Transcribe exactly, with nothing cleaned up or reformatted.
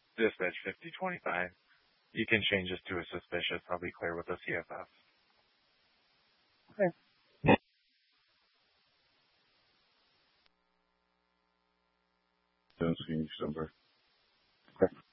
Dispatch fifty twenty-five. You can change this to a suspicious. I'll be clear with the C F F. Okay. Don't see number. Okay.